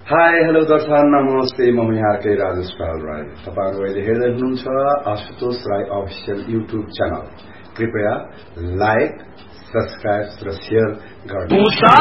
hi hello दर्शक नमस्ते म यहाँकै राजेश पाल राई तपाईहरु अहिले हेर्दै हुनुहुन्छ Ashutosh Rai official YouTube channel कृपया लाइक सब्स्क्राइब र शेयर गर्नुहोस्